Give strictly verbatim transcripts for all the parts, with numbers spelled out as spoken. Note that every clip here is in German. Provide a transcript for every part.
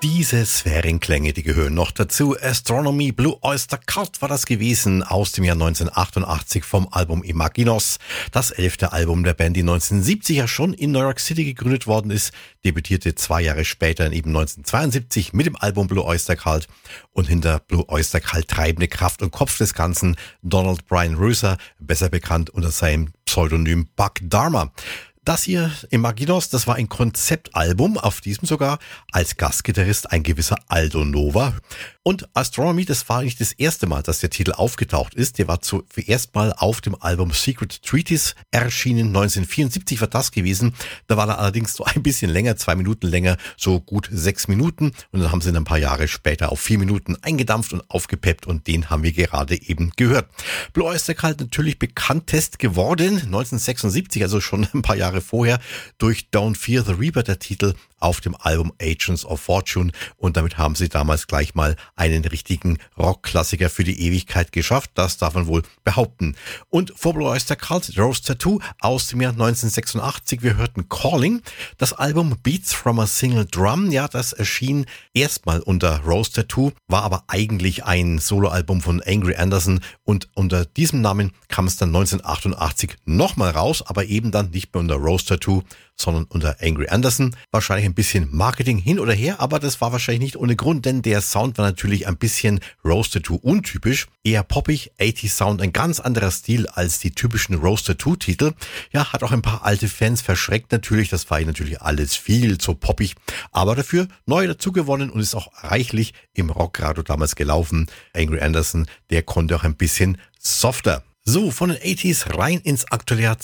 Diese Sphärenklänge, die gehören noch dazu. Astronomy, Blue Oyster Cult war das gewesen aus dem Jahr neunzehnhundertachtundachtzig vom Album Imaginos. Das elfte Album der Band, die neunzehnhundertsiebzig ja schon in New York City gegründet worden ist, debütierte zwei Jahre später, eben neunzehnhundertzweiundsiebzig mit dem Album Blue Oyster Cult und hinter Blue Oyster Cult treibende Kraft und Kopf des Ganzen Donald Brian Ruser, besser bekannt unter seinem Pseudonym Buck Dharma. Das hier, Imaginos, das war ein Konzeptalbum, auf diesem sogar als Gastgitarrist ein gewisser Aldo Nova. Und Astronomy, das war nicht das erste Mal, dass der Titel aufgetaucht ist. Der war zuerst mal auf dem Album Secret Treaties erschienen. neunzehnhundertvierundsiebzig war das gewesen. Da war er allerdings so ein bisschen länger, zwei Minuten länger, so gut sechs Minuten. Und dann haben sie ihn ein paar Jahre später auf vier Minuten eingedampft und aufgepeppt. Und den haben wir gerade eben gehört. Blue Oyster Cult natürlich bekanntest geworden, neunzehnhundertsechsundsiebzig, also schon ein paar Jahre vorher, durch Don't Fear the Reaper, der Titel auf dem Album Agents of Fortune. Und damit haben sie damals gleich mal einen richtigen Rockklassiker für die Ewigkeit geschafft. Das darf man wohl behaupten. Und vor Blue Oyster Cult, Rose Tattoo aus dem Jahr neunzehnhundertsechsundachtzig. Wir hörten Calling. Das Album Beats from a Single Drum, ja, das erschien erstmal unter Rose Tattoo, war aber eigentlich ein Soloalbum von Angry Anderson. Und unter diesem Namen kam es dann neunzehnhundertachtundachtzig nochmal raus, aber eben dann nicht mehr unter Rose Tattoo, sondern unter Angry Anderson. Wahrscheinlich ein bisschen Marketing hin oder her, aber das war wahrscheinlich nicht ohne Grund, denn der Sound war natürlich ein bisschen Rose Tattoo untypisch. Eher poppig, achtziger Sound, ein ganz anderer Stil als die typischen Rose Tattoo Titel. Ja, hat auch ein paar alte Fans verschreckt natürlich, das war natürlich alles viel zu poppig, aber dafür neu dazu gewonnen und ist auch reichlich im Rockradio damals gelaufen. Angry Anderson, der konnte auch ein bisschen softer. So, von den achtziger rein ins aktuelle Jahr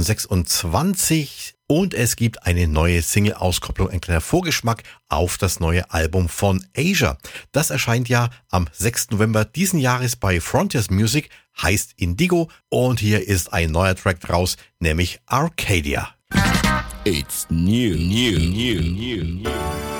zweitausendsechsundzwanzig und es gibt eine neue Single-Auskopplung, ein kleiner Vorgeschmack auf das neue Album von Asia. Das erscheint ja am sechsten November diesen Jahres bei Frontiers Music, heißt Indigo und hier ist ein neuer Track draus, nämlich Arcadia. It's new, new, new, new, new.